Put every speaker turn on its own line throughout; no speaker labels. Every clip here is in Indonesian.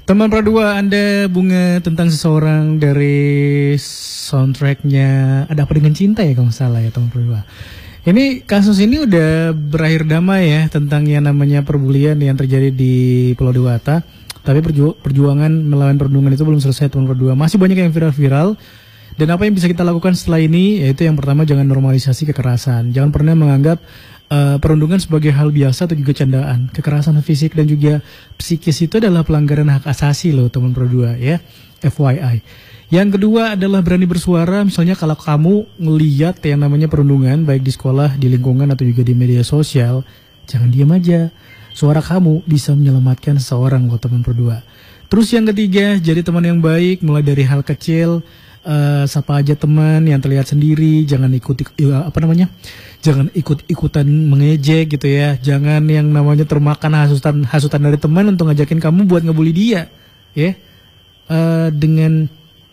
Teman Pradua, Anda bunga tentang seseorang dari soundtracknya Ada Apa Dengan Cinta ya kalau nggak salah ya teman Pradua. Ini kasus ini udah berakhir damai ya tentang yang namanya perbulian yang terjadi di Pulau Dewata. Tapi perjuangan melawan perundungan itu belum selesai teman Pradua. Masih banyak yang viral-viral. Dan apa yang bisa kita lakukan setelah ini yaitu yang pertama jangan normalisasi kekerasan. Jangan pernah menganggap perundungan sebagai hal biasa atau juga candaan. Kekerasan fisik dan juga psikis itu adalah pelanggaran hak asasi loh teman Pradua ya, FYI. Yang kedua adalah berani bersuara. Misalnya kalau kamu ngeliat yang namanya perundungan baik di sekolah, di lingkungan atau juga di media sosial, jangan diam aja. Suara kamu bisa menyelamatkan seseorang loh teman Pradua. Terus yang ketiga, jadi teman yang baik mulai dari hal kecil. Sapa aja teman yang terlihat sendiri, jangan jangan ikut-ikutan mengejek gitu ya, jangan yang namanya termakan hasutan dari teman untuk ngajakin kamu buat ngebully dia, ya, dengan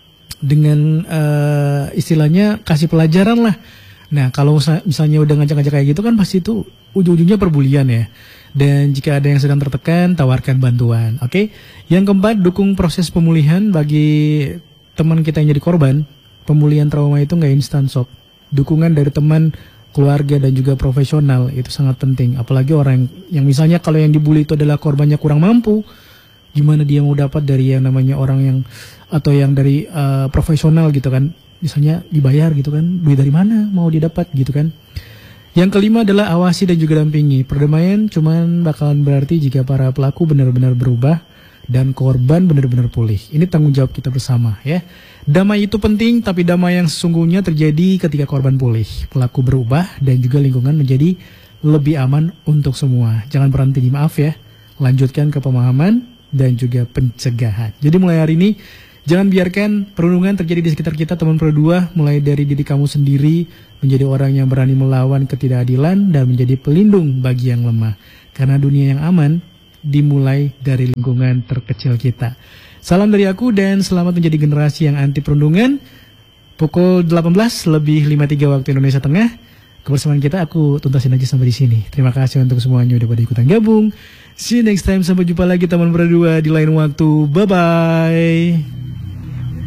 istilahnya kasih pelajaran lah. Nah kalau misalnya udah ngajak-ngajak kayak gitu kan pasti itu ujung-ujungnya perbulian ya. Dan jika ada yang sedang tertekan, tawarkan bantuan, oke? Yang keempat, dukung proses pemulihan bagi teman kita yang jadi korban. Pemulihan trauma itu nggak instan sob. Dukungan dari teman, keluarga dan juga profesional itu sangat penting. Apalagi orang yang misalnya kalau yang dibully itu adalah korbannya kurang mampu, gimana dia mau dapat dari yang namanya orang yang atau yang dari profesional gitu kan? Misalnya dibayar gitu kan? Duit dari mana mau didapat gitu kan? Yang kelima adalah awasi dan juga dampingi. Perdamaian cuman bakalan berarti jika para pelaku benar-benar berubah dan korban benar-benar pulih. Ini tanggung jawab kita bersama ya. Damai itu penting, tapi damai yang sesungguhnya terjadi ketika korban pulih, pelaku berubah dan juga lingkungan menjadi lebih aman untuk semua. Jangan berhenti di maaf ya. Lanjutkan ke pemahaman dan juga pencegahan. Jadi mulai hari ini jangan biarkan perundungan terjadi di sekitar kita teman Pradua. Mulai dari diri kamu sendiri menjadi orang yang berani melawan ketidakadilan dan menjadi pelindung bagi yang lemah. Karena dunia yang aman dimulai dari lingkungan terkecil kita. Salam dari aku dan selamat menjadi generasi yang anti perundungan. Pukul 18:53 waktu Indonesia Tengah. Kebersamaan kita aku tuntasin aja sampai di sini. Terima kasih untuk semuanya udah pada ikutan gabung. See you next time, sampai jumpa lagi teman Pradua di lain waktu. Bye bye.